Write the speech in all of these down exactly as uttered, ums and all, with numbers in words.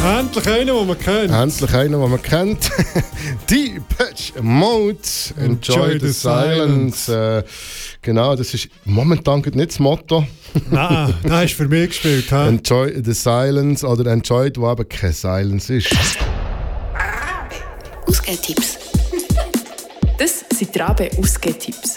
Endlich einer, den man kennt. Endlich einer, den man kennt. Depeche Mode, Enjoy, Enjoy the, the Silence. silence. Äh, genau, das ist momentan nicht das Motto. Nein, das hast du für mich gespielt. He? Enjoy the Silence oder Enjoy, wo eben kein Silence ist. Ausgehtipps. Das sind die Rabe-Ausgehtipps.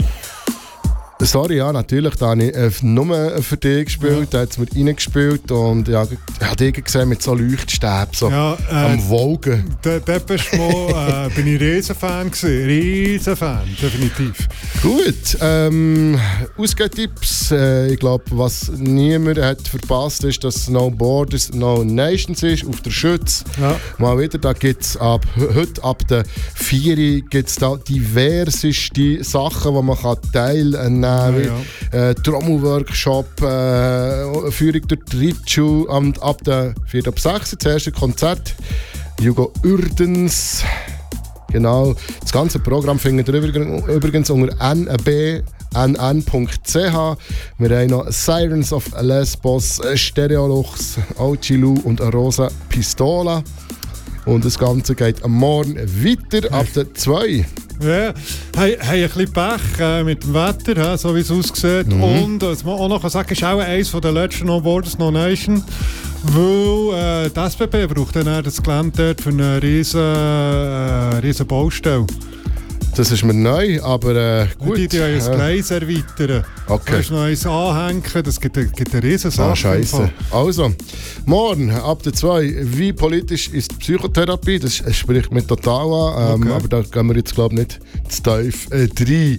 Sorry, ja, natürlich, da habe ich äh, nur für dich gespielt, ja. Da hat es mir reingespielt und ja, ich habe dich gesehen mit so Leuchtstäben, so ja, äh, am Wogen. Der Depeche Mode äh, bin ich Riesenfan gewesen, Riesenfan, definitiv. Gut, ähm, Ausgehtipps, äh, ich glaube, was niemand hat verpasst, ist, dass No Borders, No Nations ist, auf der Schütz. Ja. Mal wieder, da gibt es ab, heute ab der vier gibt's da diverseste Sachen, die man kann teilnehmen kann. Ja, ja. Äh, Trommelworkshop, äh, Führung durch die Ritschu und ab der vier ab sechs das erste Konzert. Hugo Uerdens. Genau. Das ganze Programm findet ihr übrigens unter n b n n punkt c h. Wir haben noch Sirens of Lesbos, Stereolux, Auchilu und Rosa Pistola. Und das Ganze geht am Morgen weiter ab der zwei. Ja, haben ein bisschen Pech äh, mit dem Wetter, so wie es aussieht. Mhm. Und was man auch noch sagen kann, ist auch eines der letzten No Borders, No Nation. Weil äh, die S B B braucht dann das Gelände dort für eine riesen, äh, riesen Baustelle. Das ist mir neu, aber äh, gut. Die, die wollen das Gleis erweitern. Okay. Du kannst noch eins anhängen, das gibt, gibt eine riesen Sache. Ah, scheisse. Also, morgen ab der zwei. Wie politisch ist Psychotherapie? Das spricht mich total an, ähm, okay. Aber da gehen wir jetzt, glaube ich, nicht zu tief äh, rein.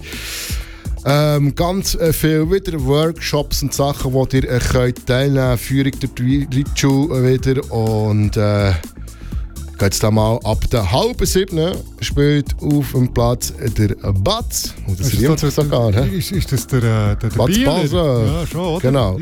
Ähm, ganz äh, viel wieder Workshops und Sachen, die ihr äh, könnt teilnehmen könnt. Führung durch die Ritschu wieder und äh, geht's da mal ab der halben sieben spielt auf dem Platz der Batz. Und das riecht sich sogar. Ist, ist das der, der, der Batz Basel? Ja, schon, oder? Genau.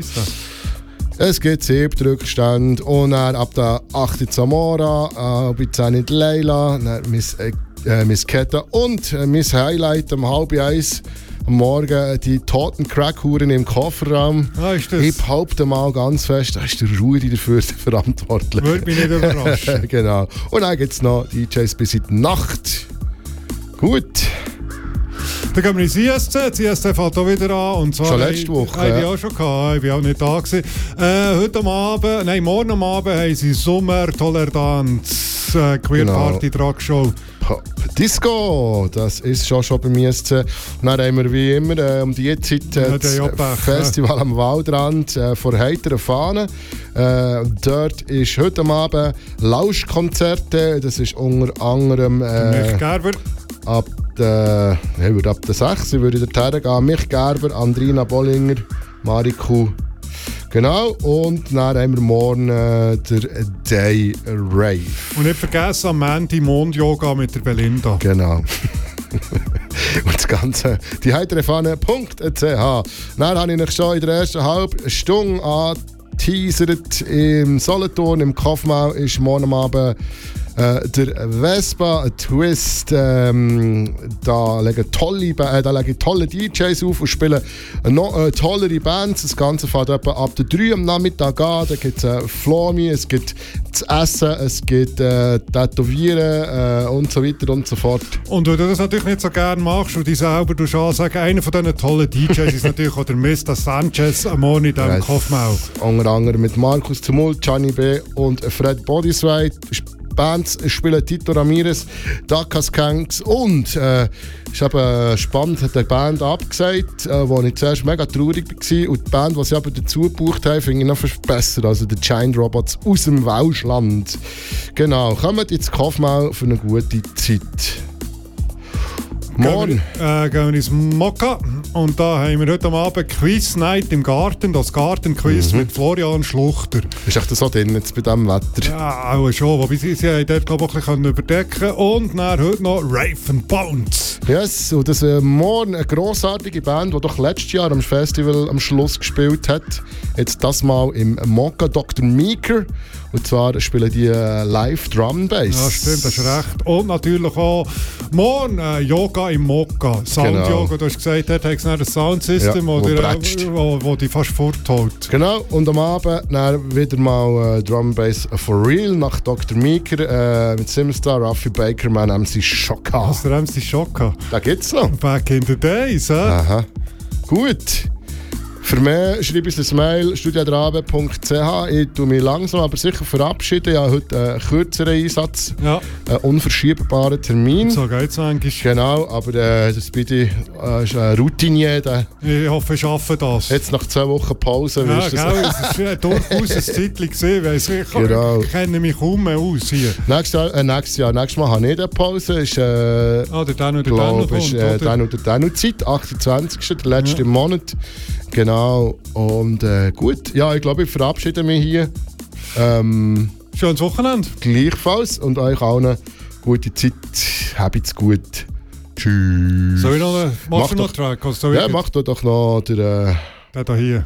Es gibt sieben Rückstände und dann ab der acht Zamora, äh, bei zehn Leila, dann Miss, äh, Miss Kette und äh, Miss Highlight um halb eins. Am Morgen die toten Crackhuren im Kofferraum. Ah, ist das? Ich behaupte mal ganz fest, da ist der Rudi dafür verantwortlich. Würde mich nicht überraschen. Genau. Und dann gibt es noch D Js bis in die Nacht. Gut. Dann gehen wir ins I S C. Das I S C fängt auch wieder an. Und zwar schon letzte Woche. Habe ich ja. auch schon gehabt. Ich war auch nicht da gewesen. Äh, heute am Abend, nein, morgen am Abend haben sie Sommertoleranz äh, Queer genau. Party Dragshow. Disco, das ist schon schon beim I S C. Und dann haben wir wie immer äh, um die Zeit äh, das Pech, Festival ja. am Waldrand äh, vor heiteren Fahnen. Äh, dort ist heute am Abend Lauschkonzerte. Das ist unter anderem äh, Mich Gerber. Ab der, ja, ab der sechs würde ich dorthin gehen. Mich Gerber, Andrina Bollinger, Mariku. Genau, und dann haben wir morgen äh, der Day Rave. Und nicht vergessen, am Montag Mond-Yoga mit der Belinda. Genau. Und das Ganze, die heitere Fahne Punkt C H. Dann habe ich mich schon in der ersten halben Stunde angeteasert. Im Solothurn, im Kaufmann ist morgen Abend Äh, der Vespa Twist, ähm, da legen tolle, äh, da legen tolle D Js auf und spielen noch äh, tollere Bands. Das Ganze fährt etwa ab der drei am Nachmittag an. Da gibt es äh, Flomi, es gibt das Essen, es gibt äh, Tätowieren äh, und so weiter und so fort. Und weil du das natürlich nicht so gerne machst und dich selber ansagen, einer von diesen tollen D Js ist natürlich auch der Mister Sanchez am Morgen in diesem Kaufmann. Unter anderem mit Markus Tumult, Gianni B. und Fred Bodysweit. Bands spielen Tito Ramirez, Dakas Kanks und äh, ist eben spannend, hat die Band abgesagt, äh, wo ich zuerst mega traurig war. Und die Band, die sie aber dazu gebucht haben, finde ich noch fast besser. Also die Giant Robots aus dem Welschland. Genau, kommt ins Kaufmann für eine gute Zeit. Morgen äh, gehen wir ins Mokka und da haben wir heute Abend Quiz Night im Garten, das Gartenquiz mhm. mit Florian Schluchter. Ist echt das so drin jetzt bei diesem Wetter? Ja, auch schon, wobei sie, sie haben dort glaube ich ein bisschen überdecken und dann heute noch Rave and Bounce. Yes, und das ist morgen eine grossartige Band, die doch letztes Jahr am Festival am Schluss gespielt hat. Jetzt das mal im Mokka, Doktor Meeker. Und zwar spielen die äh, live Drum Bass. Ja, stimmt, das ist recht. Und natürlich auch morgen äh, Yoga im Mokka. Sound-Yoga, genau. Du hast gesagt, dort haben es dann ein Soundsystem, Ja, wo, wo dir, bretzt. wo, wo dich fast fortholt. Genau, und am Abend dann wieder mal äh, Drum Bass for Real nach Doktor Meeker äh, mit Simstar, Raffi Baker, mein M C Schocka. Hast du M C Schocka? Da gibt's noch. Back in the days, hä? Aha. Gut. Für mehr schreibe ich ein Mail studiodrabe punkt c h. Ich tue mich langsam aber sicher verabschieden. Ich habe heute einen kürzeren Einsatz, Ja, einen unverschiebaren Termin. so geht's eigentlich. Genau, aber äh, der Speedy äh, ist ein Routinier. Der Ich hoffe, ich schaffe das. jetzt nach zwei Wochen Pause. Ja, wirst du gell, das- es ist durchaus ein Zeitchen gesehen, weil ich, Genau. ich kenne mich kaum mehr aus hier. Nächstes Jahr, äh, nächstes Jahr, nächstes Mal habe ich eine Pause. Ist, äh, Ah, der Dan oder Dan glaube, kommt, ist äh, oder? dann oder dann Zeit, achtundzwanzigsten der letzte Ja. Monat. Genau. Und äh, gut, ja, ich glaube, ich verabschiede mich hier. Ähm, Schönes Wochenende. gleichfalls und euch allen gute Zeit. Habt's gut. Tschüss. Soll ich noch einen, machst Mach du noch doch- Track? Also soll Ja, ich mach doch doch noch der. Äh, den da hier.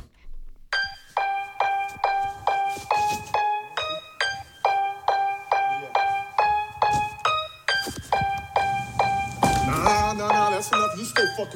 Nah, nah, nah, that's enough. You stay fucking